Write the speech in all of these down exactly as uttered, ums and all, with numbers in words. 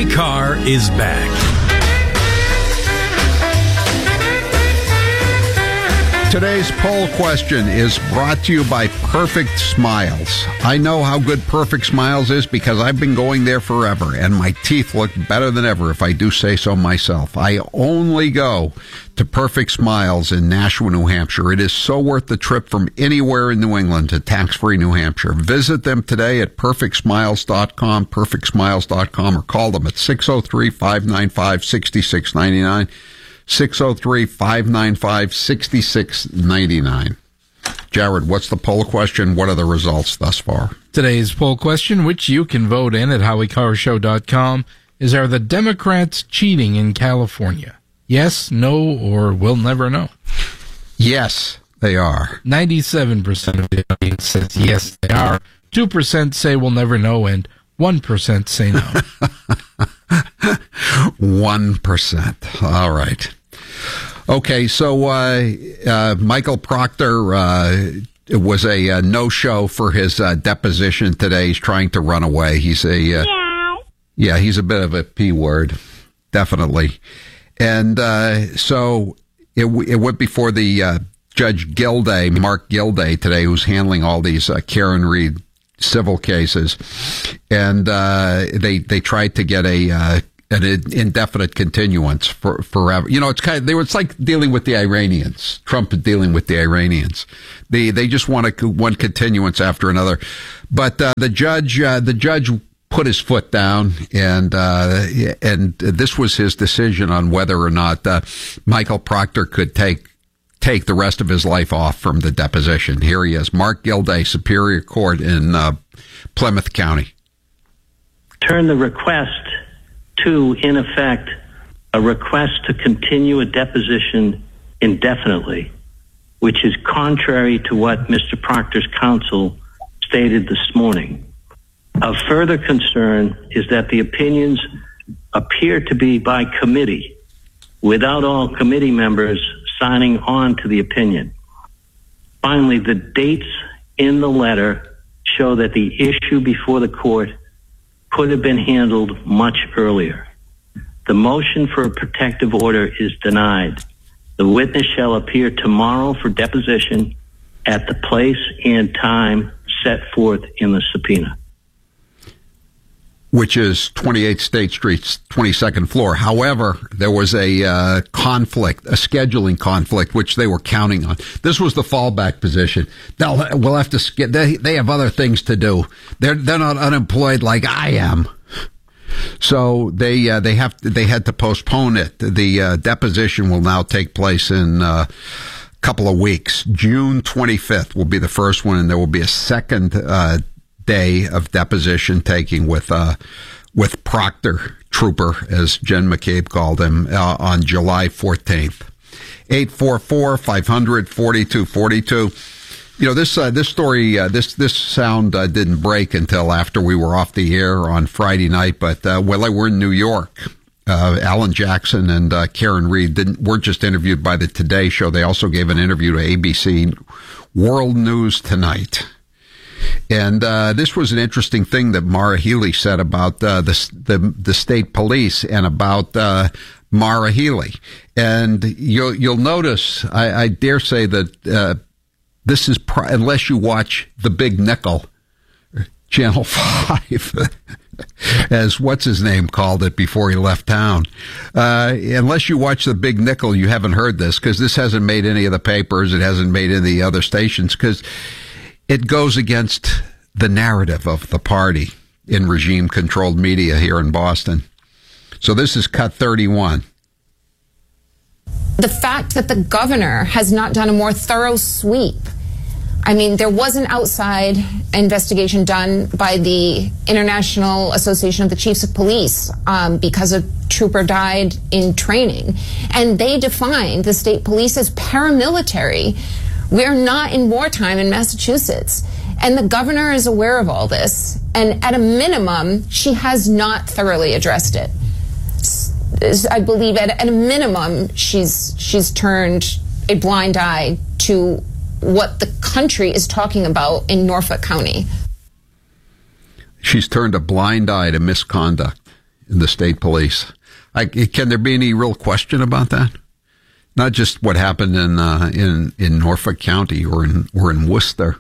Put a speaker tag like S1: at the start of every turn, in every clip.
S1: Howie Carr is back.
S2: Today's poll question is brought to you by Perfect Smiles. I know how good Perfect Smiles is because I've been going there forever, and my teeth look better than ever, if I do say so myself. I only go to Perfect Smiles in Nashua, New Hampshire. It is so worth the trip from anywhere in New England to tax-free New Hampshire. Visit them today at perfect smiles dot com, perfect smiles dot com, or call them at six oh three, five nine five, six six nine nine. six oh three, five nine five, six six nine nine. Jared, what's the poll question? What are the results thus far?
S3: Today's poll question, which you can vote in at howie carr show dot com, is: are the Democrats cheating in California? Yes, no, or we'll never know.
S2: Yes, they are.
S3: ninety-seven percent of the audience says yes, they are. two percent say we'll never know, and one percent say no.
S2: one percent. All right. Okay, so uh, uh, Michael Proctor uh, was a uh, no-show for his uh, deposition today. He's trying to run away. He's a uh, yeah. yeah, he's a bit of a P word, definitely. And uh, so it, it went before the uh, Judge Gilday, Mark Gilday, today, who's handling all these uh, Karen Reed civil cases, and uh, they they tried to get a uh, an indefinite continuance for forever. You know, it's kind of they were it's like dealing with the Iranians. Trump dealing with the Iranians. They they just want a, one continuance after another. But uh, the judge uh, the judge put his foot down, and uh, and this was his decision on whether or not uh, Michael Proctor could take. take the rest of his life off from the deposition. Here he is, Mark Gilday, Superior Court in uh, Plymouth County.
S4: Turn the request to, in effect, a request to continue a deposition indefinitely, which is contrary to what Mister Proctor's counsel stated this morning. Of further concern is that the opinions appear to be by committee, without all committee members signing on to the opinion. Finally, the dates in the letter show that the issue before the court could have been handled much earlier. The motion for a protective order is denied. The witness shall appear tomorrow for deposition at the place and time set forth in the subpoena,
S2: which is twenty-eight State Street's twenty-second floor. However, there was a uh, conflict, a scheduling conflict, which they were counting on. This was the fallback position. They'll, we'll have to. Sk- they they have other things to do. They're they're not unemployed like I am. So they uh, they have to, they had to postpone it. The uh, deposition will now take place in uh, a couple of weeks. June twenty-fifth will be the first one, and there will be a second uh day of deposition taking with uh with Proctor Trooper, as Jen McCabe called him, uh, on July fourteenth. eight four four, five hundred, forty-two forty-two. You know, this uh, this story, uh, this this sound uh, didn't break until after we were off the air on Friday night, but uh, well, we're in New York. Uh, Alan Jackson and uh, Karen Reed didn't weren't just interviewed by the Today Show. They also gave an interview to A B C World News Tonight. And uh, this was an interesting thing that Maura Healey said about uh, the, the the state police and about uh, Maura Healey. And you'll you'll notice, I, I dare say that uh, this is pri- unless you watch The Big Nickel, Channel Five, as what's his name called it before he left town. Uh, unless you watch The Big Nickel, you haven't heard this, because this hasn't made any of the papers. It hasn't made any of the other stations, because it goes against the narrative of the party in regime-controlled media here in Boston. So this is cut thirty-one.
S5: The fact that the governor has not done a more thorough sweep. I mean, there was an outside investigation done by the International Association of the Chiefs of Police um, because a trooper died in training. And they defined the state police as paramilitary. We're not in wartime in Massachusetts. And the governor is aware of all this. And at a minimum, she has not thoroughly addressed it. I believe at, at a minimum, she's she's turned a blind eye to what the country is talking about in Norfolk County.
S2: She's turned a blind eye to misconduct in the state police. I, can there be any real question about that? Not just what happened in uh, in in Norfolk County or in or in Worcester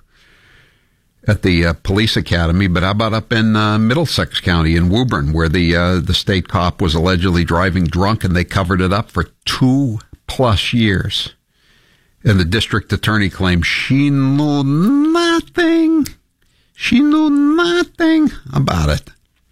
S2: at the uh, police academy, but how about up in uh, Middlesex County in Woburn, where the uh, the state cop was allegedly driving drunk, and they covered it up for two plus years, and the district attorney claimed she knew nothing. She knew nothing about it.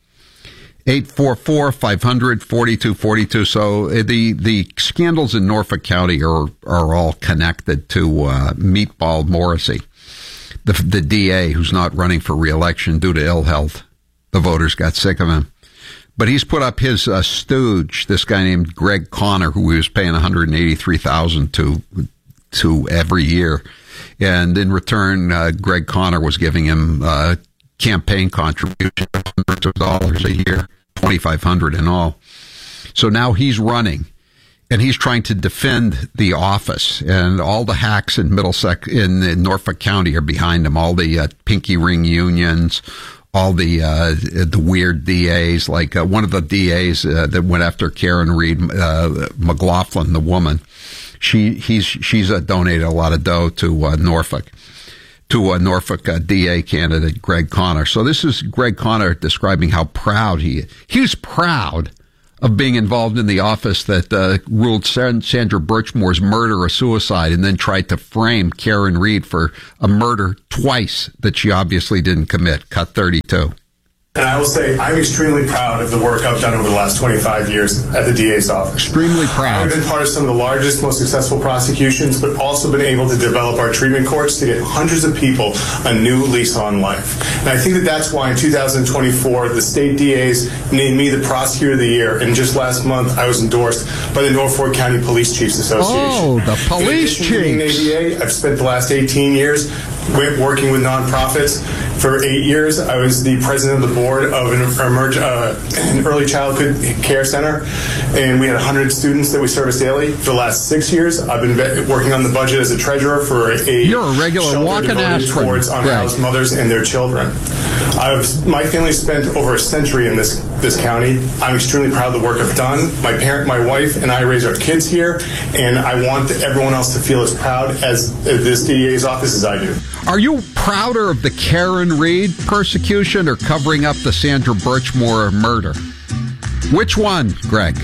S2: eight four four, five hundred, forty-two forty-two. So the the scandals in Norfolk County are are all connected to uh, Meatball Morrissey, the the D A who's not running for re-election due to ill health. The voters got sick of him. But he's put up his uh, stooge, this guy named Greg Connor, who he was paying one hundred eighty-three thousand dollars to to every year. And in return, uh, Greg Connor was giving him uh, campaign contributions of hundreds of dollars a year, twenty-five hundred dollars in all. So now he's running, and he's trying to defend the office. And all the hacks in Middlesex, in, in Norfolk County, are behind him. All the uh, pinky ring unions, all the uh, the weird D As, like uh, one of the D As uh, that went after Karen Reed, uh, McLaughlin, the woman. She he's she's uh, donated a lot of dough to uh, Norfolk, to a Norfolk uh, D A candidate, Greg Connor. So this is Greg Connor describing how proud he is. He's proud of being involved in the office that uh, ruled Sandra Birchmore's murder a suicide, and then tried to frame Karen Reed for a murder twice that she obviously didn't commit. Cut thirty-two.
S1: And I will say I'm extremely proud of the work I've done over the last twenty-five years at the D A's office.
S2: Extremely proud.
S1: I've been part of some of the largest, most successful prosecutions, but also been able to develop our treatment courts to get hundreds of people a new lease on life. And I think that that's why in two thousand twenty-four, the state D A's named me the Prosecutor of the Year. And just last month, I was endorsed by the Norfolk County Police Chiefs Association.
S2: Oh, the police chiefs.
S1: In addition to being an A D A, I've spent the last eighteen years working with nonprofits. For eight years, I was the president of the board of an, emerg- uh, an early childhood care center, and we had one hundred students that we service daily. For the last six years, I've been ve- working on the budget as a treasurer for a
S2: You're a regular walking aspirin
S1: towards unhoused right. mothers and their children. I've, my family spent over a century in this this county. I'm extremely proud of the work I've done. My parent, my wife, and I raise our kids here, and I want everyone else to feel as proud as this D A's office as I do.
S2: Are you prouder of the Karen Reed persecution or covering up the Sandra Birchmore murder? Which one, Greg?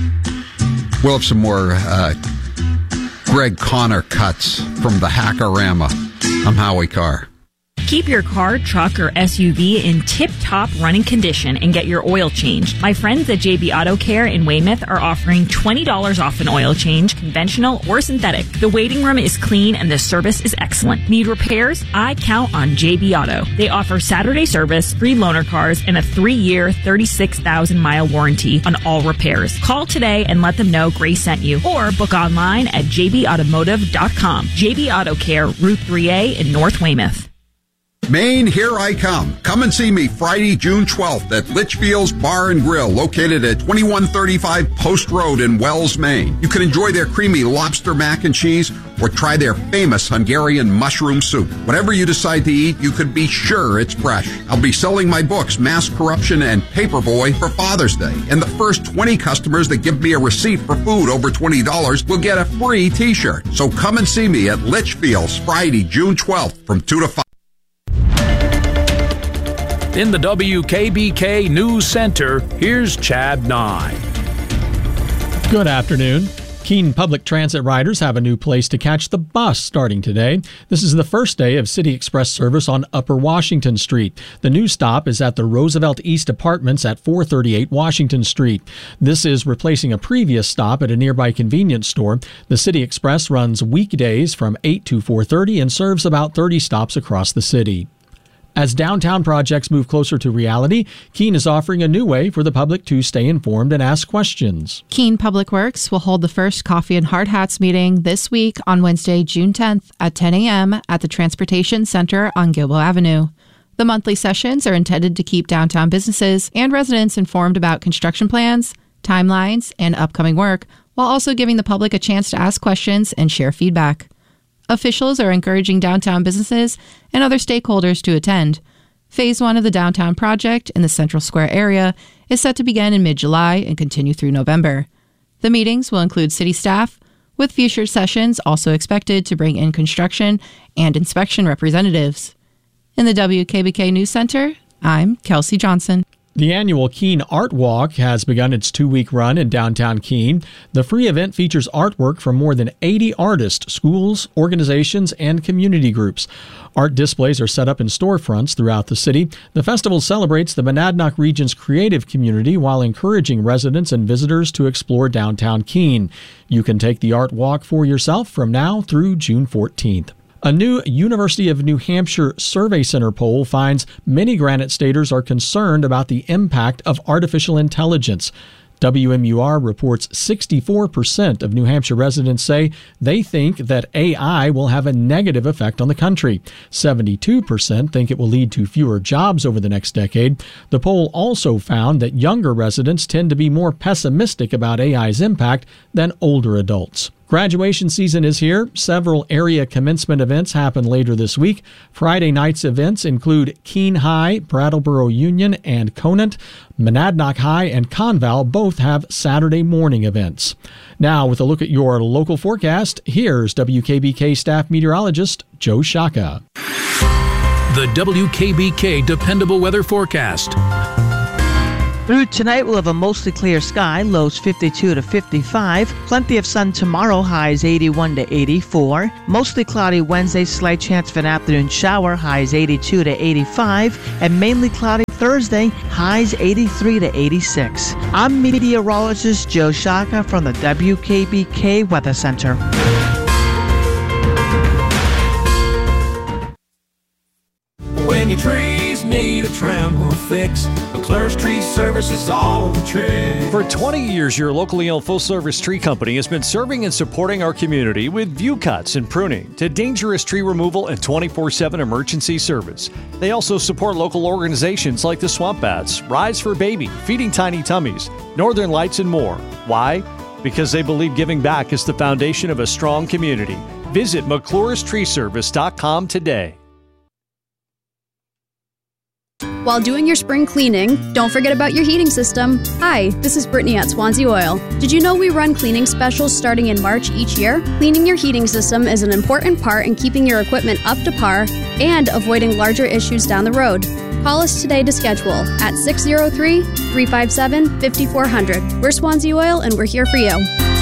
S2: We'll have some more uh, Greg Connor cuts from the Hackorama. I'm Howie Carr.
S6: Keep your car, truck, or S U V in tip-top running condition and get your oil changed. My friends at J B Auto Care in Weymouth are offering twenty dollars off an oil change, conventional or synthetic. The waiting room is clean and the service is excellent. Need repairs? I count on J B Auto. They offer Saturday service, free loaner cars, and a three-year, thirty-six thousand mile warranty on all repairs. Call today and let them know Grace sent you, or book online at j b automotive dot com. J B Auto Care, Route three A in North Weymouth.
S2: Maine, here I come. Come and see me Friday, June twelfth at Litchfield's Bar and Grill, located at twenty-one thirty-five Post Road in Wells, Maine. You can enjoy their creamy lobster mac and cheese or try their famous Hungarian mushroom soup. Whatever you decide to eat, you can be sure it's fresh. I'll be selling my books, Mass Corruption and Paperboy, for Father's Day. And the first twenty customers that give me a receipt for food over twenty dollars will get a free t-shirt. So come and see me at Litchfield's Friday, June twelfth from two to five.
S7: In the W K B K News Center, here's Chad Nye.
S8: Good afternoon. Keene Public Transit riders have a new place to catch the bus starting today. This is the first day of City Express service on Upper Washington Street. The new stop is at the Roosevelt East Apartments at four thirty-eight Washington Street. This is replacing a previous stop at a nearby convenience store. The City Express runs weekdays from eight to four thirty and serves about thirty stops across the city. As downtown projects move closer to reality, Keene is offering a new way for the public to stay informed and ask questions.
S9: Keene Public Works will hold the first Coffee and Hard Hats meeting this week on Wednesday, June tenth at ten a.m. at the Transportation Center on Gilboa Avenue. The monthly sessions are intended to keep downtown businesses and residents informed about construction plans, timelines, and upcoming work, while also giving the public a chance to ask questions and share feedback. Officials are encouraging downtown businesses and other stakeholders to attend. Phase one of the downtown project in the Central Square area is set to begin in mid-July and continue through November. The meetings will include city staff, with future sessions also expected to bring in construction and inspection representatives. In the W K B K News Center, I'm Kelsey Johnson.
S8: The annual Keene Art Walk has begun its two-week run in downtown Keene. The free event features artwork from more than eighty artists, schools, organizations, and community groups. Art displays are set up in storefronts throughout the city. The festival celebrates the Monadnock region's creative community while encouraging residents and visitors to explore downtown Keene. You can take the Art Walk for yourself from now through June fourteenth. A new University of New Hampshire Survey Center poll finds many Granite Staters are concerned about the impact of artificial intelligence. W M U R reports sixty-four percent of New Hampshire residents say they think that A I will have a negative effect on the country. seventy-two percent think it will lead to fewer jobs over the next decade. The poll also found that younger residents tend to be more pessimistic about A I's impact than older adults. Graduation season is here. Several area commencement events happen later this week. Friday night's events include Keene High, Brattleboro Union, and Conant. Monadnock High and Conval both have Saturday morning events. Now, with a look at your local forecast, here's W K B K staff meteorologist Joe Shaka.
S7: The W K B K Dependable Weather Forecast.
S10: Through tonight, we'll have a mostly clear sky, lows fifty-two to fifty-five. Plenty of sun tomorrow, highs eighty-one to eighty-four. Mostly cloudy Wednesday, slight chance of an afternoon shower, highs eighty-two to eighty-five. And mainly cloudy Thursday, highs eighty-three to eighty-six. I'm meteorologist Joe Shaka from the W K B K Weather Center.
S11: When your trees need a trim or fix, McClure's Tree Service is all the trick.
S12: For twenty years, your locally owned full-service tree company has been serving and supporting our community with view cuts and pruning to dangerous tree removal and twenty-four seven emergency service. They also support local organizations like the Swamp Bats, Rise for Baby, Feeding Tiny Tummies, Northern Lights, and more. Why? Because they believe giving back is the foundation of a strong community. Visit McClure's Tree Service dot com today.
S13: While doing your spring cleaning, don't forget about your heating system. Hi, this is Brittany at Swansea Oil. Did you know we run cleaning specials starting in March each year? Cleaning your heating system is an important part in keeping your equipment up to par and avoiding larger issues down the road. Call us today to schedule at six oh three, three five seven, five four zero zero. We're Swansea Oil and we're here for you.